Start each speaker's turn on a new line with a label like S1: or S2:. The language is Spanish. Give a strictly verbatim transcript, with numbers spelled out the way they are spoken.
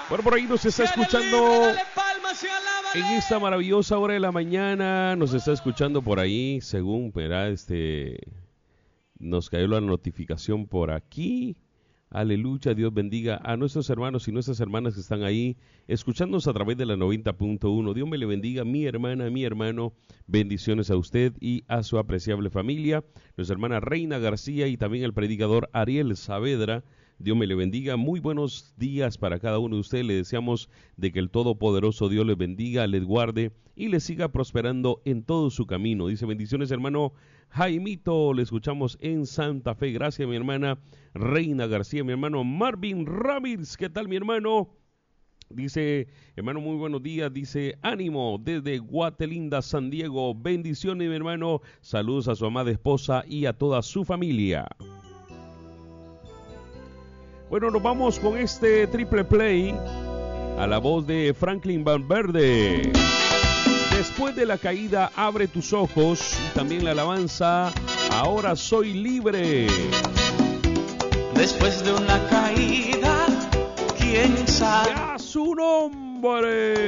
S1: Bueno, por ahí nos está escuchando en esta maravillosa hora de la mañana. Nos está escuchando por ahí, según, verá, este, nos cayó la notificación por aquí. Aleluya, Dios bendiga a nuestros hermanos y nuestras hermanas que están ahí escuchándonos a través de la noventa punto uno. Dios me le bendiga, mi hermana, mi hermano. Bendiciones a usted y a su apreciable familia. Nuestra hermana Reina García y también el predicador Ariel Saavedra. Dios me le bendiga. Muy buenos días para cada uno de ustedes. Le deseamos de que el Todopoderoso Dios les bendiga, les guarde y les siga prosperando en todo su camino. Dice, bendiciones, hermano Jaimito. Le escuchamos en Santa Fe. Gracias, mi hermana Reina García. Mi hermano Marvin Ramírez. ¿Qué tal, mi hermano? Dice, hermano, muy buenos días. Dice, ánimo desde Guatelinda, San Diego. Bendiciones, mi hermano. Saludos a su amada esposa y a toda su familia. Bueno, nos vamos con este triple play a la voz de Franklin Valverde. Después de la caída, abre tus ojos. Y también la alabanza, ahora soy libre.
S2: Después de una caída, quién sabe.
S1: ¡A su nombre!